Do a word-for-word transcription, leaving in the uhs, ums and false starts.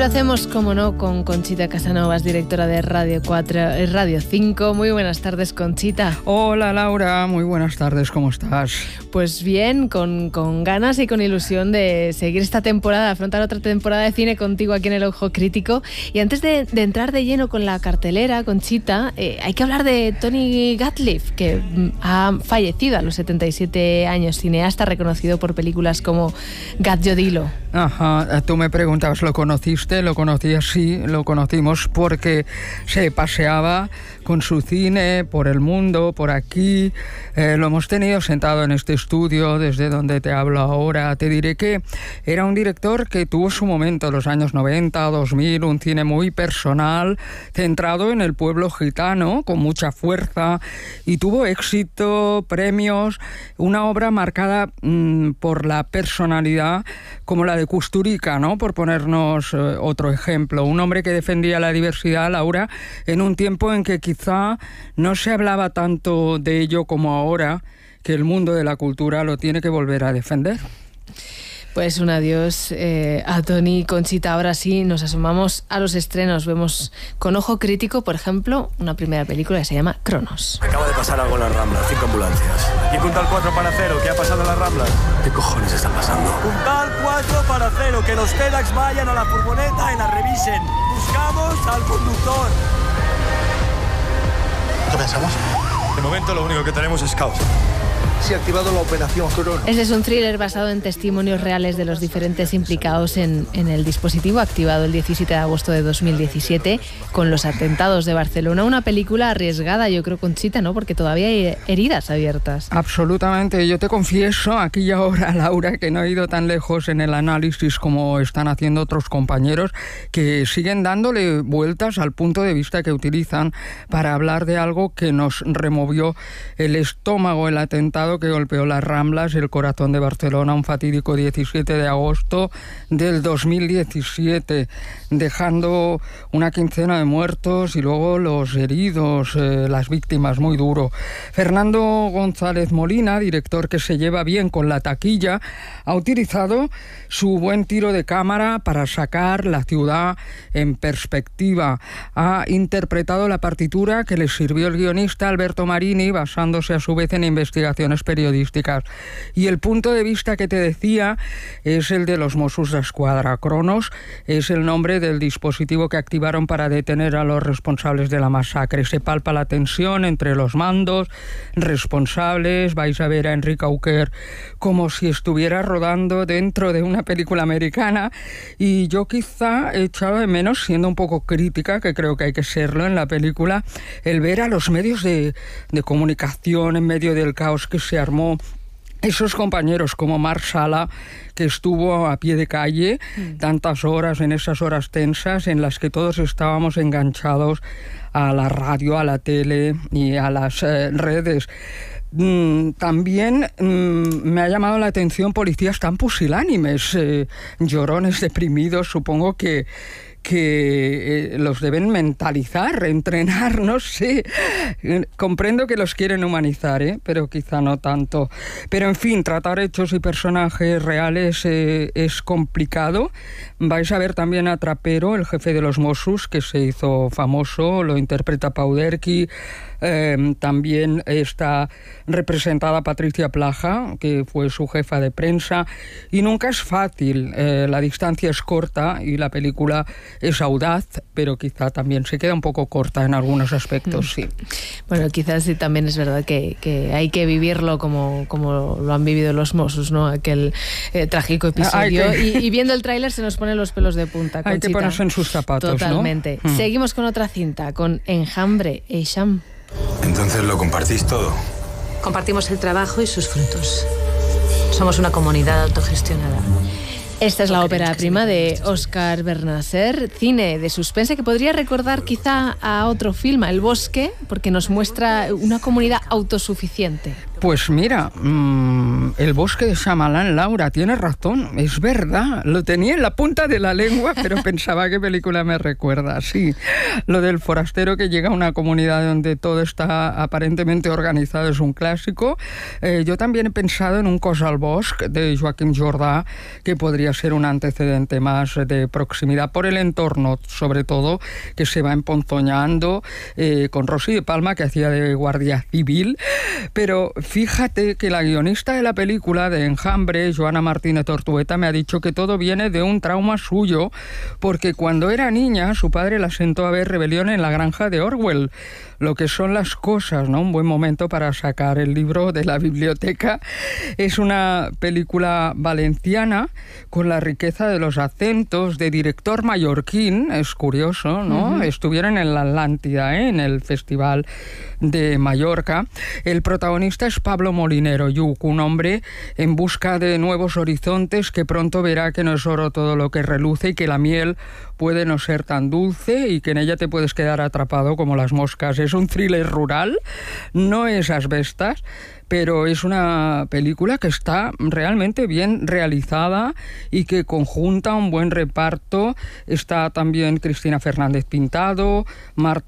lo hacemos, como no, con Conchita Casanovas, directora de Radio cuatro, Radio cinco. Muy buenas tardes, Conchita. Hola, Laura. Muy buenas tardes. ¿Cómo estás? Pues bien, con, con ganas y con ilusión de seguir esta temporada, afrontar otra temporada de cine contigo aquí en El Ojo Crítico. Y antes de, de entrar de lleno con la cartelera, Conchita, eh, hay que hablar de Tony Gatliff, que ha fallecido a los setenta y siete años, cineasta reconocido por películas como Gat Jodilo. Ajá, tú me preguntabas, ¿lo conociste? Lo conocías, sí, lo conocimos porque se paseaba con su cine por el mundo, por aquí. Eh, lo hemos tenido sentado en este estudio desde donde te hablo ahora. Te diré que era un director que tuvo su momento en los años noventa, dos mil, un cine muy personal, centrado en el pueblo gitano, con mucha fuerza, y tuvo éxito, premios, una obra marcada mmm, por la personalidad, como la de Kusturica, ¿no? Por ponernos eh, otro ejemplo. Un hombre que defendía la diversidad, Laura, en un tiempo en que quizá no se hablaba tanto de ello como ahora, que el mundo de la cultura lo tiene que volver a defender. Pues un adiós eh, a Tony. Conchita, ahora sí nos asomamos a los estrenos. Vemos con ojo crítico, por ejemplo, una primera película que se llama Cronos. Acaba de pasar algo en las Ramblas, cinco ambulancias. Y Puntal cuatro para cero, ¿qué ha pasado en las Ramblas? ¿Qué cojones está pasando? Puntal cuatro para cero, que los TEDx vayan a la furgoneta y la revisen. Buscamos al conductor. ¿Qué pensamos? De momento lo único que tenemos es caos. Se ha activado la operación Cronos. Este es un thriller basado en testimonios reales de los diferentes implicados en, en el dispositivo activado el diecisiete de agosto de dos mil diecisiete con los atentados de Barcelona. Una película arriesgada, yo creo, Conchita, ¿no? Porque todavía hay heridas abiertas. Absolutamente. Yo te confieso aquí y ahora, Laura, que no he ido tan lejos en el análisis como están haciendo otros compañeros, que siguen dándole vueltas al punto de vista que utilizan para hablar de algo que nos removió el estómago, el atentado que golpeó las Ramblas, el corazón de Barcelona, un fatídico diecisiete de agosto del dos mil diecisiete, dejando una quincena de muertos y luego los heridos, eh, las víctimas, muy duro. Fernando González Molina, director que se lleva bien con la taquilla, ha utilizado su buen tiro de cámara para sacar la ciudad en perspectiva. Ha interpretado la partitura que le sirvió el guionista Alberto Marini, basándose a su vez en investigaciones periodísticas. Y el punto de vista que te decía es el de los Mossos d'Esquadra. Cronos es el nombre del dispositivo que activaron para detener a los responsables de la masacre. Se palpa la tensión entre los mandos responsables. Vais a ver a Enrique Auquer como si estuviera rodando dentro de una película americana, y yo quizá he echado de menos, siendo un poco crítica, que creo que hay que serlo en la película, el ver a los medios de, de comunicación en medio del caos que se armó. Esos compañeros como Marc Sala, que estuvo a pie de calle mm. tantas horas, en esas horas tensas en las que todos estábamos enganchados a la radio, a la tele y a las eh, redes. Mm, también mm, me ha llamado la atención policías tan pusilánimes, eh, llorones, deprimidos. Supongo que que eh, los deben mentalizar, entrenar, no sé. Comprendo que los quieren humanizar, ¿eh? Pero quizá no tanto. Pero en fin, tratar hechos y personajes reales eh, es complicado. Vais a ver también a Trapero, el jefe de los Mossos, que se hizo famoso, lo interpreta Pau Derqui. Eh, también está representada Patricia Plaja, que fue su jefa de prensa, y nunca es fácil. Eh, la distancia es corta y la película es audaz, pero quizá también se queda un poco corta en algunos aspectos, sí. Bueno, quizás sí, también es verdad que, que hay que vivirlo como, como lo han vivido los Mossos, ¿no? Aquel eh, trágico episodio. Que... Y, y viendo el tráiler se nos ponen los pelos de punta, Conchita. Hay que ponerse en sus zapatos, totalmente, ¿no? Seguimos con otra cinta, con Enjambre, Eixam. Entonces lo compartís todo. Compartimos el trabajo y sus frutos. Somos una comunidad autogestionada. Esta es la ópera prima de Óscar Bernasser, cine de suspense que podría recordar quizá a otro film, El Bosque, porque nos muestra una comunidad autosuficiente. Pues mira, mmm, El bosque de Shyamalan, Laura, tienes razón, es verdad, lo tenía en la punta de la lengua, pero pensaba qué película me recuerda. Sí, lo del forastero que llega a una comunidad donde todo está aparentemente organizado es un clásico. Eh, yo también he pensado en Un cos al bosc, de Joaquim Jordà, que podría ser un antecedente más de proximidad por el entorno, sobre todo, que se va emponzoñando, eh, con Rosy de Palma, que hacía de guardia civil. Pero fíjate que la guionista de la película, de Enjambre, Joana Martínez Tortueta, me ha dicho que todo viene de un trauma suyo, porque cuando era niña su padre la sentó a ver Rebelión en la granja de Orwell. Lo que son las cosas, ¿no? Un buen momento para sacar el libro de la biblioteca. Es una película valenciana con la riqueza de los acentos, de director mallorquín, es curioso, ¿no? Uh-huh. Estuvieron en la Atlántida, ¿eh? En el Festival de Mallorca. El protagonista es Pablo Molinero Lluch, un hombre en busca de nuevos horizontes que pronto verá que no es oro todo lo que reluce y que la miel puede no ser tan dulce y que en ella te puedes quedar atrapado como las moscas. Es un thriller rural, no es asbestas, pero es una película que está realmente bien realizada y que conjunta un buen reparto. Está también Cristina Fernández Pintado, Marta